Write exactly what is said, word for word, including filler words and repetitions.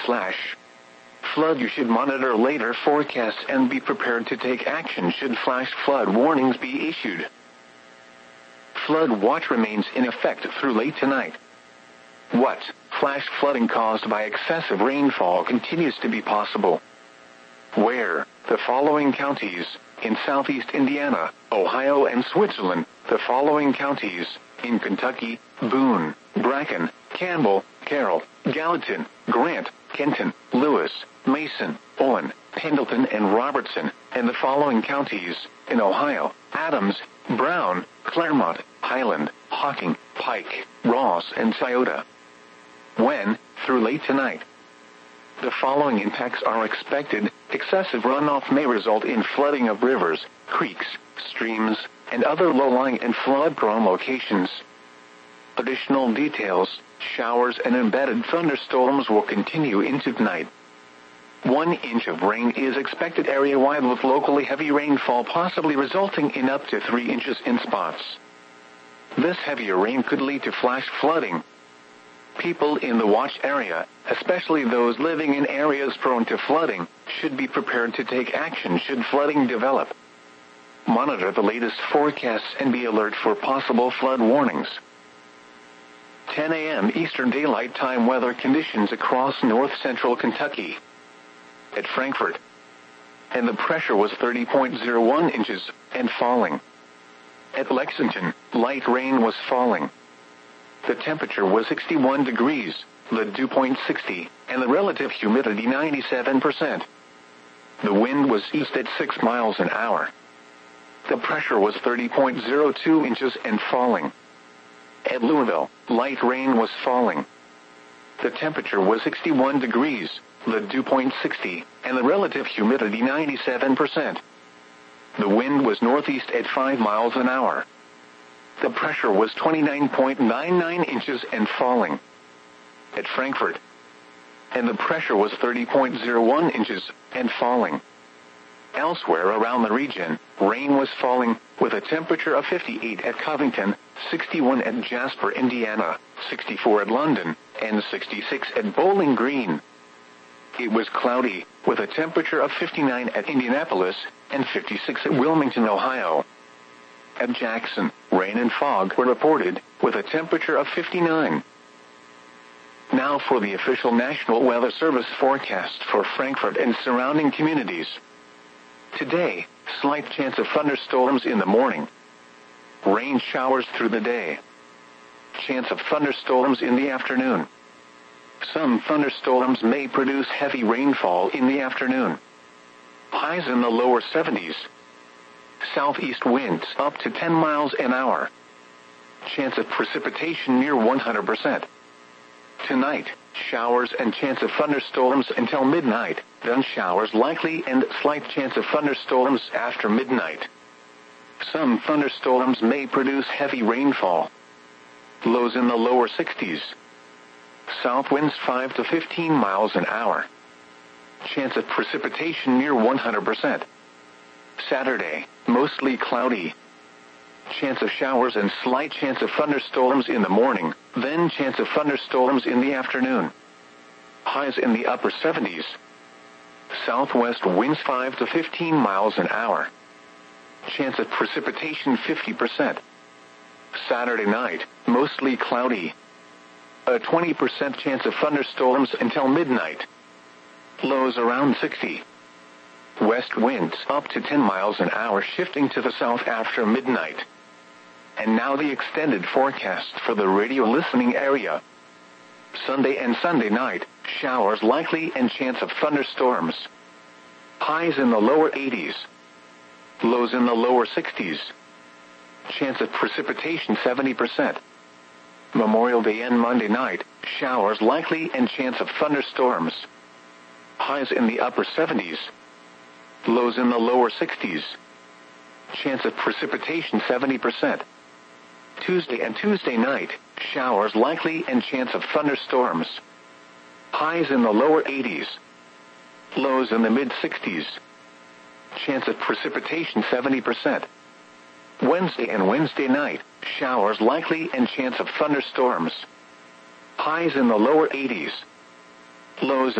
slash flood. You should monitor later forecasts and be prepared to take action should flash flood warnings be issued. Flood watch remains in effect through late tonight. What? Flash flooding caused by excessive rainfall continues to be possible. Where? The following counties: in southeast Indiana, Ohio, and Switzerland. The following counties: in Kentucky, Boone, Bracken, Campbell, Carroll, Gallatin, Grant, Kenton, Lewis, Mason, Owen, Pendleton, and Robertson. And the following counties: in Ohio, Adams, Brown, Claremont, Highland, Hocking, Pike, Ross, and Scioto. When? Through late tonight. The following impacts are expected. Excessive runoff may result in flooding of rivers, creeks, streams, and other low-lying and flood-prone locations. Additional details: showers and embedded thunderstorms will continue into tonight. One inch of rain is expected area-wide, with locally heavy rainfall possibly resulting in up to three inches in spots. This heavier rain could lead to flash flooding. People in the watch area, especially those living in areas prone to flooding, should be prepared to take action should flooding develop. Monitor the latest forecasts and be alert for possible flood warnings. ten a m Eastern Daylight Time weather conditions across north-central Kentucky. At Frankfort, and the pressure was thirty point zero one inches, and falling. At Lexington, light rain was falling. The temperature was sixty-one degrees, the dew point sixty, and the relative humidity ninety-seven percent. The wind was east at six miles an hour. The pressure was thirty point zero two inches and falling. At Louisville, light rain was falling. The temperature was sixty-one degrees, the dew point sixty, and the relative humidity ninety-seven percent. The wind was northeast at five miles an hour. The pressure was twenty-nine point nine nine inches and falling. At Frankfort, and the pressure was thirty point zero one inches and falling. Elsewhere around the region, rain was falling, with a temperature of fifty-eight at Covington, sixty-one at Jasper, Indiana, sixty-four at London, and sixty-six at Bowling Green. It was cloudy, with a temperature of fifty-nine at Indianapolis, and fifty-six at Wilmington, Ohio. At Jackson, rain and fog were reported, with a temperature of fifty-nine. Now for the official National Weather Service forecast for Frankfort and surrounding communities. Today, slight chance of thunderstorms in the morning. Rain showers through the day. Chance of thunderstorms in the afternoon. Some thunderstorms may produce heavy rainfall in the afternoon. Highs in the lower seventies. Southeast winds up to ten miles an hour. Chance of precipitation near one hundred percent. Tonight, showers and chance of thunderstorms until midnight, then showers likely and slight chance of thunderstorms after midnight. Some thunderstorms may produce heavy rainfall. Lows in the lower sixties. South winds five to fifteen miles an hour. Chance of precipitation near one hundred percent. Saturday, mostly cloudy. Chance of showers and slight chance of thunderstorms in the morning, then chance of thunderstorms in the afternoon. Highs in the upper seventies. Southwest winds five to fifteen miles an hour. Chance of precipitation fifty percent. Saturday night, mostly cloudy. A twenty percent chance of thunderstorms until midnight. Lows around sixty. West winds up to ten miles an hour, shifting to the south after midnight. And now the extended forecast for the radio listening area. Sunday and Sunday night, showers likely and chance of thunderstorms. Highs in the lower eighties. Lows in the lower sixties. Chance of precipitation seventy percent. Memorial Day and Monday night, showers likely and chance of thunderstorms. Highs in the upper seventies. Lows in the lower sixties. Chance of precipitation seventy percent. Tuesday and Tuesday night, showers likely and chance of thunderstorms. Highs in the lower eighties. Lows in the mid-sixties. Chance of precipitation seventy percent. Wednesday and Wednesday night, showers likely and chance of thunderstorms. Highs in the lower eighties. Lows